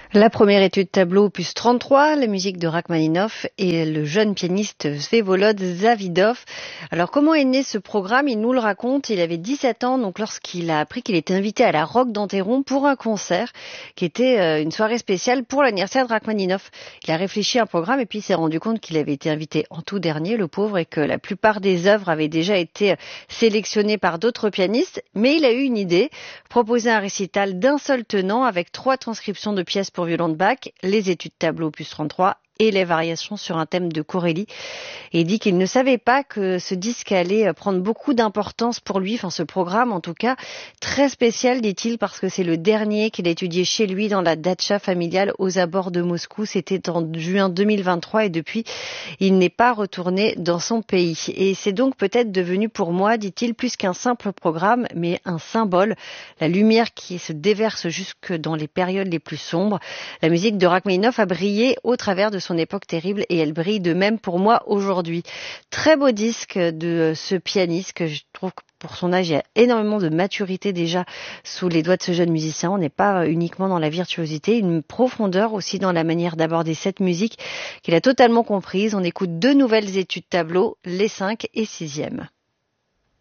La première étude tableau opus 33, la musique de Rachmaninoff et le jeune pianiste Vsevolod Zavidov. Alors comment est né ce programme? Il nous le raconte, il avait 17 ans donc lorsqu'il a appris qu'il était invité à la Roque d'Enterron pour un concert qui était une soirée spéciale pour l'anniversaire de Rachmaninoff. Il a réfléchi à un programme et puis il s'est rendu compte qu'il avait été invité en tout dernier, le pauvre, et que la plupart des œuvres avaient déjà été sélectionnées par d'autres pianistes. Mais il a eu une idée, proposer un récital d'un seul tenant avec 3 transcriptions de pièces pour violon de Bach, les études tableau opus 33 et les variations sur un thème de Corelli. Et il dit qu'il ne savait pas que ce disque allait prendre beaucoup d'importance pour lui, enfin ce programme en tout cas, très spécial dit-il, parce que c'est le dernier qu'il a étudié chez lui dans la datcha familiale aux abords de Moscou. C'était en juin 2023 et depuis, il n'est pas retourné dans son pays. Et c'est donc peut-être devenu pour moi, dit-il, plus qu'un simple programme, mais un symbole. La lumière qui se déverse jusque dans les périodes les plus sombres. La musique de Rachmaninoff a brillé au travers de son époque terrible et elle brille de même pour moi aujourd'hui. Très beau disque de ce pianiste que je trouve que pour son âge, il y a énormément de maturité déjà sous les doigts de ce jeune musicien. On n'est pas uniquement dans la virtuosité, une profondeur aussi dans la manière d'aborder cette musique qu'il a totalement comprise. On écoute 2 nouvelles études tableau, les 5 et 6e.